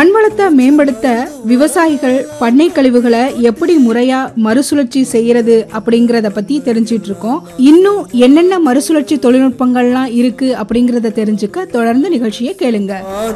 மண் வளத்தை மேம்படுத்த விவசாயிகள் பண்ணை கழிவுகளை எப்படி முறையா மறுசுழற்சி செய்யறது அப்படிங்கறத பத்தி தெரிஞ்சிட்டு இருக்கோம். இன்னும் என்னென்ன மறுசுழற்சி தொழில்நுட்பங்கள்லாம் இருக்கு அப்படிங்கறத தெரிஞ்சுக்க தொடர்ந்து நிகழ்ச்சியை கேளுங்க.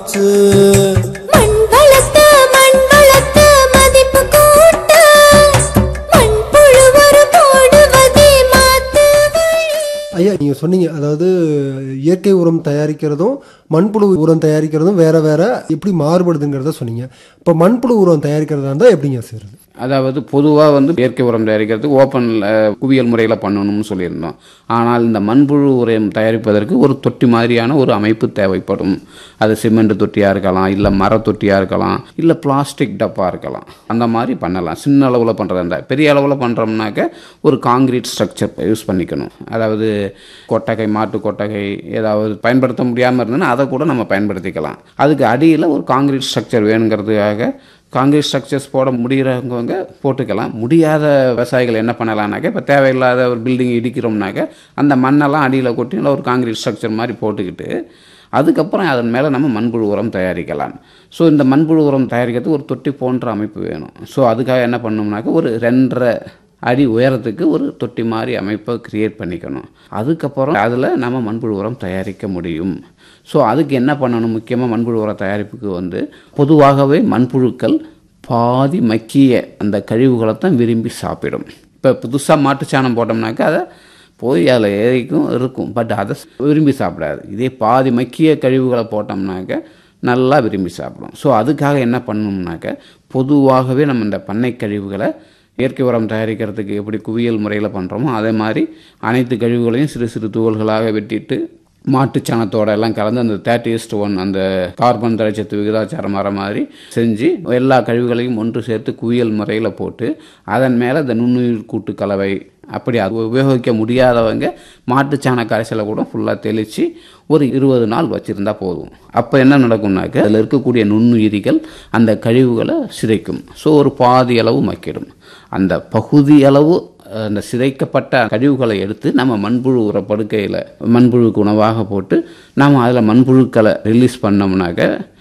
ஐயா, நீங்கள் சொன்னீங்க, அதாவது இயற்கை உரம் தயாரிக்கிறதும் மண்புழு உரம் தயாரிக்கிறதும் வேற வேற எப்படி மாறுபடுதுங்கிறத சொன்னீங்க. இப்போ மண்புழு உரம் தயாரிக்கிறதா இருந்தால் எப்படிங்க செய்கிறது? அதாவது பொதுவாக இயற்கை உரம் தயாரிக்கிறதுக்கு ஓப்பனில் குவியல் முறையில் பண்ணணும்னு சொல்லியிருந்தோம். ஆனால் இந்த மண்புழு உரம் தயாரிப்பதற்கு ஒரு தொட்டி மாதிரியான ஒரு அமைப்பு தேவைப்படும். அது சிமெண்ட் தொட்டியாக இருக்கலாம், இல்லை மர தொட்டியாக இருக்கலாம், இல்லை பிளாஸ்டிக் டப்பா இருக்கலாம். அந்த மாதிரி பண்ணலாம். சின்ன அளவில் பண்ணுறதா இருந்தால். பெரிய அளவில் பண்ணுறோம்னாக்க ஒரு காங்கிரீட் ஸ்ட்ரக்சர் யூஸ் பண்ணிக்கணும். அதாவது கொட்டகை, மாட்டு கொட்டகை ஏதாவது பயன்படுத்த முடியாமல் இருந்ததுன்னா அதை கூட நம்ம பயன்படுத்திக்கலாம். அதுக்கு அடியில் ஒரு காங்கிரீட் ஸ்ட்ரக்சர் வேணுங்கிறதுக்காக காங்கிரீட் ஸ்ட்ரக்சர்ஸ் போட முடிகிறவங்க போட்டுக்கலாம். முடியாத விவசாயிகள் என்ன பண்ணலாம்னாக்க, இப்போ தேவையில்லாத ஒரு பில்டிங் இடிக்கிறோம்னாக்க அந்த மண்ணெல்லாம் அடியில் கொட்டி ஒரு காங்கிரீட் ஸ்ட்ரக்சர் மாதிரி போட்டுக்கிட்டு அதுக்கப்புறம் அதன் மேலே நம்ம மண்புழு உரம் தயாரிக்கலாம். ஸோ இந்த மண்புழு உரம் தயாரிக்கிறதுக்கு ஒரு தொட்டி போன்ற அமைப்பு வேணும். ஸோ அதுக்காக என்ன பண்ணோம்னாக்க ஒரு 2.5 அடி உயரத்துக்கு ஒரு தொட்டி மாதிரி அமைப்பை கிரியேட் பண்ணிக்கணும். அதுக்கப்புறம் அதில் நம்ம மண்புழு உரம் தயாரிக்க முடியும். ஸோ அதுக்கு என்ன பண்ணணும்? முக்கியமாக மண்புழு உர தயாரிப்புக்கு பொதுவாகவே மண்புழுக்கள் பாதி மக்கிய அந்த கழிவுகளை தான் விரும்பி சாப்பிடும். இப்போ புதுசாக மாட்டுச்சாணம் போட்டோம்னாக்கா அதை போய் அதில் ஏறிக்கும் இருக்கும், பட் அதை விரும்பி சாப்பிடாது. இதே பாதி மக்கிய கழிவுகளை போட்டோம்னாக்க நல்லா விரும்பி சாப்பிடும். ஸோ அதுக்காக என்ன பண்ணணும்னாக்க, பொதுவாகவே நம்ம இந்த பண்ணை கழிவுகளை இயற்கை உரம் தயாரிக்கிறதுக்கு எப்படி குவியல் முறையில் பண்ணுறோமோ அதே மாதிரி அனைத்து கழிவுகளையும் சிறு சிறு துகள்களாக வெட்டிட்டு மாட்டுச்சாணத்தோட எல்லாம் கலந்து அந்த 30:1 அந்த கார்பன் தழைச்சத்து விகிதாச்சாரம் வர மாதிரி செஞ்சு எல்லா கழிவுகளையும் ஒன்று சேர்த்து குவியல் முறையில் போட்டு அதன் மேலே இந்த நுண்ணுயிர் கூட்டு கலவை அப்படி அது உபயோகிக்க முடியாதவங்க மாட்டுச்சாண கரைசலை கூட ஃபுல்லாக தெளித்து ஒரு 20 நாள் வச்சுருந்தா போதும். அப்போ என்ன நடக்கும்னாக்க அதில் இருக்கக்கூடிய நுண்ணுயிரிகள் அந்த கழிவுகளை சிதைக்கும். ஸோ ஒரு பாதி அளவு மக்கிடும். அந்த பகுதி அளவு அந்த சிதைக்கப்பட்ட கழிவுகளை எடுத்து நம்ம மண்புழு உர படுக்கையில் மண்புழுக்கு உணவாக போட்டு நாம் அதில் மண்புழுக்களை ரிலீஸ் பண்ணோம்னாக்க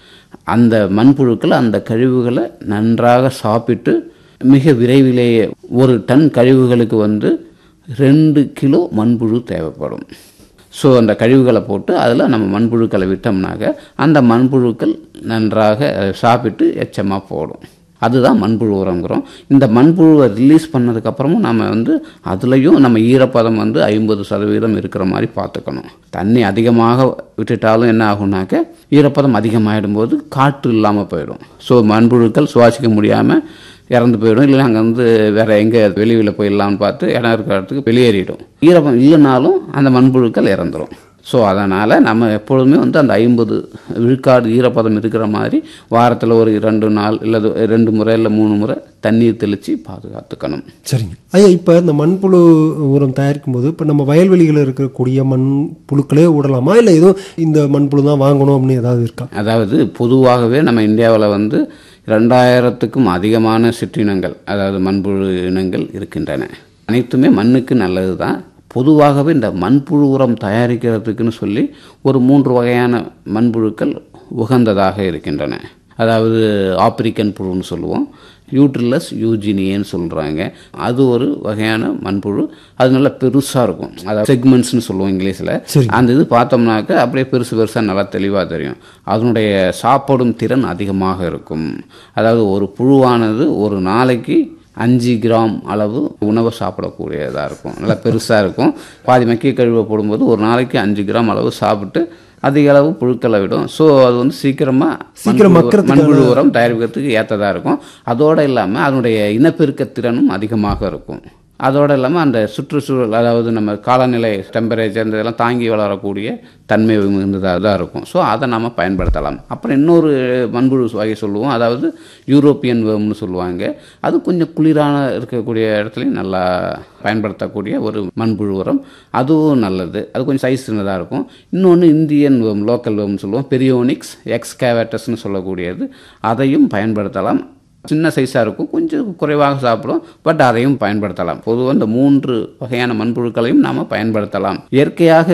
அந்த மண்புழுக்கள் அந்த கழிவுகளை நன்றாக சாப்பிட்டு மிக விரைவிலேயே 1 டன் கழிவுகளுக்கு 2 கிலோ மண்புழு தேவைப்படும். ஸோ அந்த கழிவுகளை போட்டு அதில் நம்ம மண்புழுக்களை விட்டோம்னாக்க அந்த மண்புழுக்கள் நன்றாக சாப்பிட்டு எச்சமாக போடும். அதுதான் மண்புழு உரங்கிறோம். இந்த மண்புழுவை ரிலீஸ் பண்ணதுக்கப்புறமும் நம்ம அதுலேயும் நம்ம ஈரப்பதம் 50% இருக்கிற மாதிரி பார்த்துக்கணும். தண்ணி அதிகமாக விட்டுட்டாலும் என்ன ஆகும்னாக்க ஈரப்பதம் அதிகமாகிடும் போது காற்று இல்லாமல் போயிடும். ஸோ மண்புழுக்கள் சுவாசிக்க முடியாமல் இறந்து போயிடும். இல்லை அங்கே வேறு எங்கே வெளியில் போயிடலாம்னு பார்த்து இடம் இருக்கிற இடத்துக்கு வெளியேறிடும். ஈரப்பதம் இல்லைனாலும் அந்த மண்புழுக்கள் இறந்துடும். ஸோ அதனால் நம்ம எப்பொழுதுமே அந்த 50 விழுக்காடு ஈரப்பதம் இருக்கிற மாதிரி வாரத்தில் ஒரு 2 நாள் இல்லை 2 முறை இல்லை 3 முறை தண்ணீர் தெளித்து பாதுகாத்துக்கணும். சரிங்க ஐயா, இப்போ இந்த மண்புழு உரம் தயாரிக்கும் போது இப்போ நம்ம வயல்வெளிகளில் இருக்கக்கூடிய மண்புழுக்களே விடலாமா, இல்லை எதுவும் இந்த மண்புழு தான் வாங்கணும் அப்படின்னு ஏதாவது இருக்கா? அதாவது பொதுவாகவே நம்ம இந்தியாவில் 2000க்கும் அதிகமான சிற்றினங்கள், அதாவது மண்புழு இனங்கள் இருக்கின்றன. அனைத்துமே மண்ணுக்கு நல்லது தான். பொதுவாகவே இந்த மண்புழு உரம் தயாரிக்கிறதுக்குன்னு சொல்லி ஒரு 3 வகையான மண்புழுக்கள் உகந்ததாக இருக்கின்றன. அதாவது ஆப்பிரிக்கன் புழுன்னு சொல்லுவோம், யூட்ரிலஸ் யூஜினியன்னு சொல்கிறாங்க. அது ஒரு வகையான மண்புழு. அது நல்லா பெருசாக இருக்கும். அதாவது செக்மெண்ட்ஸ்னு சொல்லுவோம் இங்கிலீஷில். அந்த இது பார்த்தோம்னாக்க அப்படியே பெருசாக நல்லா தெளிவாக தெரியும். அதனுடைய சாப்பிடும் திறன் அதிகமாக இருக்கும். அதாவது ஒரு புழுவானது ஒரு நாளைக்கு 5 கிராம் அளவு உணவை சாப்பிடக்கூடியதாக இருக்கும். நல்லா பெருசாக இருக்கும். பாதி மக்கிய கழிவை போடும்போது ஒரு நாளைக்கு 5 கிராம் அளவு சாப்பிட்டு அதிக அளவு புழுக்களை விடும். ஸோ அது சீக்கிரமாக மண்புழு உரம் தயாரிக்கிறதுக்கு ஏற்றதாக இருக்கும். அதோடு இல்லாமல் அதனுடைய இனப்பெருக்க திறனும் அதிகமாக இருக்கும். அதோடு இல்லாமல் அந்த சுற்றுச்சூழல், அதாவது நம்ம காலநிலை டெம்பரேச்சர் இந்த இதெல்லாம் தாங்கி வளரக்கூடிய தன்மை மிகுந்ததாக தான் இருக்கும். ஸோ அதை நம்ம பயன்படுத்தலாம். அப்புறம் இன்னொரு மண்புழு வகை சொல்லுவோம், அதாவது யூரோப்பியன் வேர்ம்னு சொல்லுவாங்க. அது கொஞ்சம் குளிரான இருக்கக்கூடிய இடத்துலையும் நல்லா பயன்படுத்தக்கூடிய ஒரு மண்புழு உரம். அதுவும் நல்லது. அது கொஞ்சம் சைஸ் சின்னதாக இருக்கும். இன்னொன்று இந்தியன் வேர்ம், லோக்கல் வேர்ம்னு சொல்லுவோம், பெரியோனிக்ஸ் எக்ஸ்கேவேட்டஸ்ன்னு சொல்லக்கூடியது. அதையும் பயன்படுத்தலாம். சின்ன சைஸாக இருக்கும், கொஞ்சம் குறைவாக சாப்பிடும், பட் அதையும் பயன்படுத்தலாம். பொதுவாக இந்த 3 வகையான மண்புழுக்களையும் நாம் பயன்படுத்தலாம். இயற்கையாக